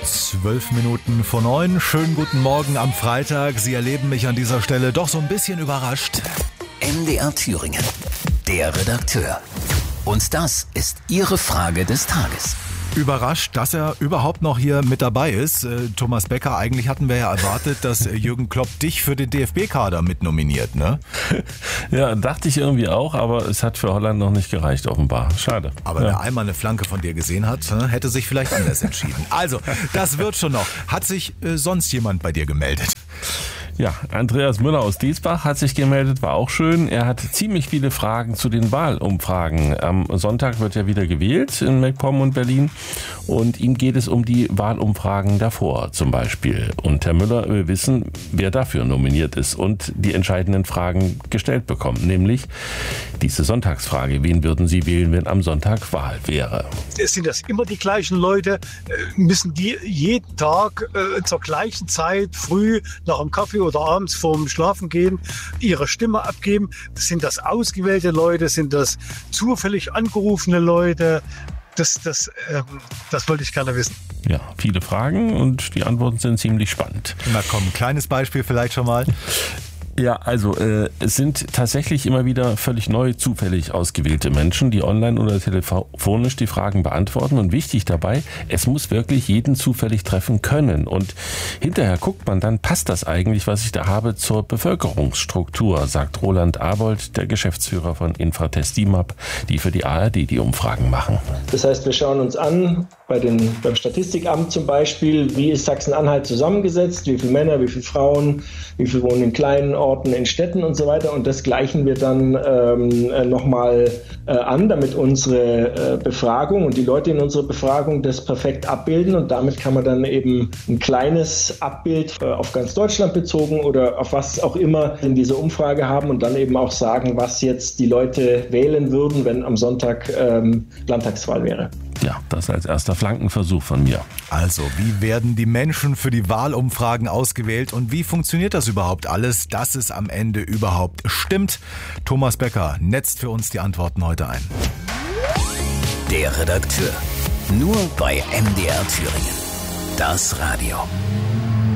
12 Minuten vor 9. Schönen guten Morgen am Freitag. Sie erleben mich an dieser Stelle doch so ein bisschen überrascht. MDR Thüringen, der Redakteur. Und das ist Ihre Frage des Tages. Überrascht, dass er überhaupt noch hier mit dabei ist. Thomas Becker, eigentlich hatten wir ja erwartet, dass Jürgen Klopp dich für den DFB-Kader mitnominiert, ne? Ja, dachte ich irgendwie auch, aber es hat für Holland noch nicht gereicht, offenbar. Schade. Aber wer einmal eine Flanke von dir gesehen hat, hätte sich vielleicht anders entschieden. Also, das wird schon noch. Hat sich sonst jemand bei dir gemeldet? Ja, Andreas Müller aus Diesbach hat sich gemeldet, war auch schön. Er hat ziemlich viele Fragen zu den Wahlumfragen. Am Sonntag wird ja wieder gewählt in MacPom und Berlin und ihm geht es um die Wahlumfragen davor zum Beispiel. Und Herr Müller will wissen, wer dafür nominiert ist und die entscheidenden Fragen gestellt bekommen, nämlich diese Sonntagsfrage, wen würden Sie wählen, wenn am Sonntag Wahl wäre? Sind das immer die gleichen Leute? Müssen die jeden Tag zur gleichen Zeit früh nach dem Kaffee oder abends vorm Schlafengehen ihre Stimme abgeben? Sind das ausgewählte Leute? Sind das zufällig angerufene Leute? Das wollte ich gerne wissen. Ja, viele Fragen und die Antworten sind ziemlich spannend. Na komm, ein kleines Beispiel vielleicht schon mal. Ja, also es sind tatsächlich immer wieder völlig neu zufällig ausgewählte Menschen, die online oder telefonisch die Fragen beantworten. Und wichtig dabei, es muss wirklich jeden zufällig treffen können. Und hinterher guckt man dann, passt das eigentlich, was ich da habe, zur Bevölkerungsstruktur, sagt Roland Abold, der Geschäftsführer von Infratest DIMAP, die für die ARD die Umfragen machen. Das heißt, wir schauen uns an, beim Statistikamt zum Beispiel, wie ist Sachsen-Anhalt zusammengesetzt, wie viele Männer, wie viele Frauen, wie viele wohnen in kleinen Orten, in Städten und so weiter. Und das gleichen wir dann nochmal an, damit unsere Befragung und die Leute in unserer Befragung das perfekt abbilden. Und damit kann man dann eben ein kleines Abbild auf ganz Deutschland bezogen oder auf was auch immer in dieser Umfrage haben und dann eben auch sagen, was jetzt die Leute wählen würden, wenn am Sonntag Landtagswahl wäre. Ja, das als erster Flankenversuch von mir. Also, wie werden die Menschen für die Wahlumfragen ausgewählt und wie funktioniert das überhaupt alles, dass es am Ende überhaupt stimmt? Thomas Becker netzt für uns die Antworten heute ein. Der Redakteur. Nur bei MDR Thüringen. Das Radio.